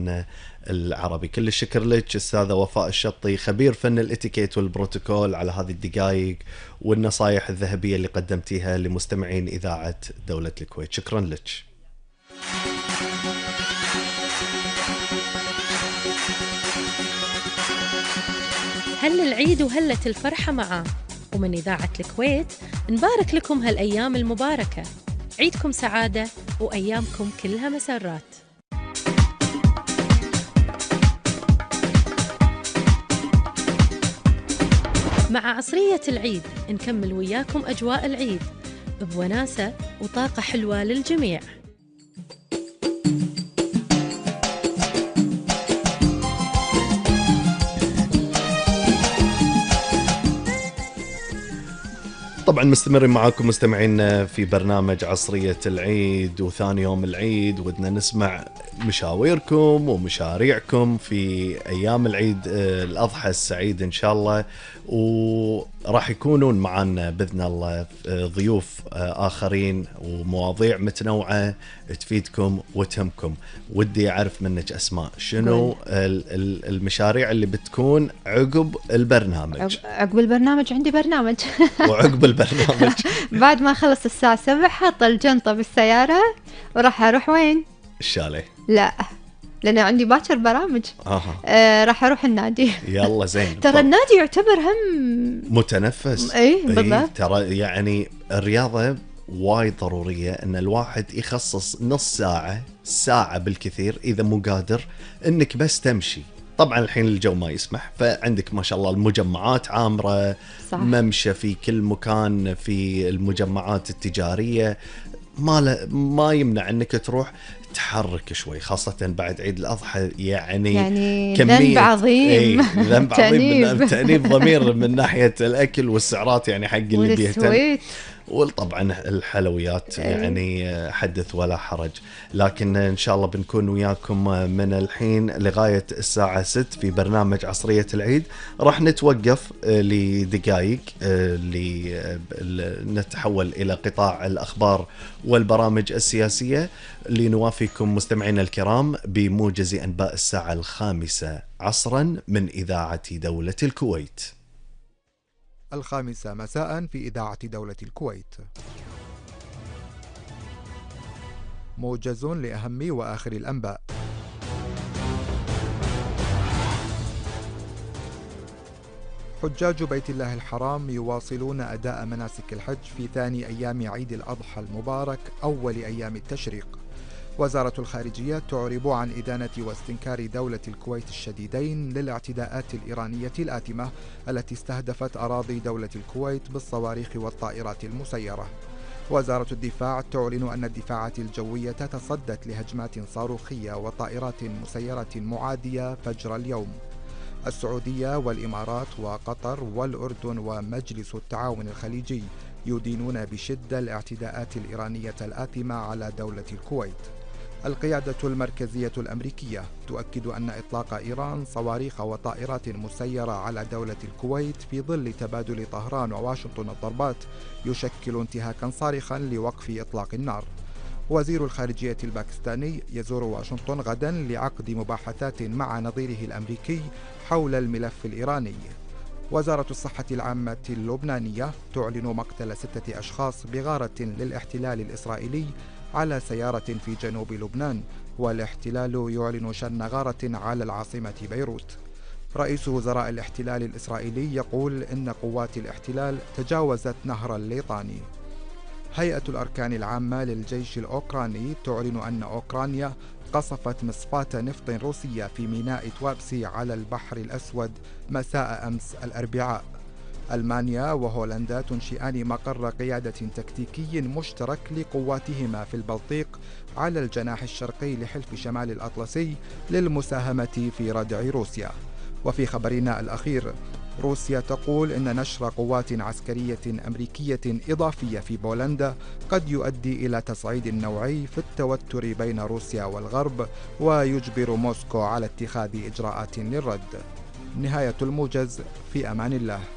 بوطننا العربي. كل الشكر لك أستاذة وفاء الشطي، خبير فن الاتيكيت والبروتوكول، على هذه الدقائق والنصائح الذهبية اللي قدمتيها لمستمعين إذاعة دولة الكويت. شكرا لك. هل العيد وهلت الفرحة معاه، ومن إذاعة الكويت نبارك لكم هالأيام المباركة. عيدكم سعادة وأيامكم كلها مسرات. مع عصرية العيد نكمل وياكم أجواء العيد بوناسة وطاقة حلوة للجميع. طبعا مستمرين معاكم مستمعينا في برنامج عصرية العيد، وثاني يوم العيد ودنا نسمع مشاويركم ومشاريعكم في أيام العيد الأضحى السعيد إن شاء الله. وراح يكونون معنا بإذن الله ضيوف آخرين ومواضيع متنوعة تفيدكم وتهمكم. ودي أعرف منك أسماء شنو المشاريع اللي بتكون عقب البرنامج. عقب البرنامج عندي برنامج وعقب البرنامج بعد ما خلص الساعة 7 حاط الجنطة بالسيارة وراح أروح وين؟ الشاليه. لا، لأن عندي باكر برامج. راح أروح النادي. يلا زين. ترى النادي يعتبر هم متنفس. بالضبط. ترى يعني الرياضة وايد ضرورية ان الواحد يخصص نص ساعة بالكثير اذا مو قادر انك بس تمشي. طبعا الحين الجو ما يسمح، فعندك ما شاء الله المجمعات عامرة، صح. ممشى في كل مكان في المجمعات التجارية، ما يمنع انك تروح تحرك شوي، خاصة بعد عيد الأضحى. يعني كمية ذنب عظيم. ذنب عظيم من تأنيب ضمير من ناحية الأكل والسعرات، يعني حق اللي بيهتم، وطبعا الحلويات يعني حدث ولا حرج. لكن إن شاء الله بنكون وياكم من الحين لغاية الساعة 6 في برنامج عصرية العيد. راح نتوقف لدقائق نتحول إلى قطاع الأخبار والبرامج السياسية لنوافيكم مستمعينا الكرام بموجز أنباء الساعة 5 عصرا من إذاعة دولة الكويت. 5 مساء في إذاعة دولة الكويت. موجز لأهم وآخر الأنباء. حجاج بيت الله الحرام يواصلون أداء مناسك الحج في ثاني أيام عيد الأضحى المبارك أول أيام التشريق. وزارة الخارجية تعرب عن إدانة واستنكار دولة الكويت الشديدين للاعتداءات الإيرانية الآثمة التي استهدفت أراضي دولة الكويت بالصواريخ والطائرات المسيرة. وزارة الدفاع تعلن أن الدفاعات الجوية تصدت لهجمات صاروخية وطائرات مسيرة معادية فجر اليوم. السعودية والإمارات وقطر والأردن ومجلس التعاون الخليجي يدينون بشدة الاعتداءات الإيرانية الآثمة على دولة الكويت. القيادة المركزية الأمريكية تؤكد أن إطلاق إيران صواريخ وطائرات مسيرة على دولة الكويت في ظل تبادل طهران وواشنطن الضربات يشكل انتهاكا صارخا لوقف إطلاق النار. وزير الخارجية الباكستاني يزور واشنطن غدا لعقد مباحثات مع نظيره الأمريكي حول الملف الإيراني. وزارة الصحة العامة اللبنانية تعلن مقتل 6 أشخاص بغارة للاحتلال الإسرائيلي على سيارة في جنوب لبنان، والاحتلال يعلن شن غارة على العاصمة بيروت. رئيس وزراء الاحتلال الإسرائيلي يقول إن قوات الاحتلال تجاوزت نهر الليطاني. هيئة الأركان العامة للجيش الأوكراني تعلن أن أوكرانيا قصفت مصفاة نفط روسية في ميناء توابسي على البحر الأسود مساء أمس الأربعاء. ألمانيا وهولندا تنشئان مقر قيادة تكتيكي مشترك لقواتهما في البلطيق على الجناح الشرقي لحلف شمال الأطلسي للمساهمة في ردع روسيا. وفي خبرنا الأخير، روسيا تقول إن نشر قوات عسكرية أمريكية إضافية في بولندا قد يؤدي إلى تصعيد نوعي في التوتر بين روسيا والغرب ويجبر موسكو على اتخاذ إجراءات للرد. نهاية الموجز، في أمان الله.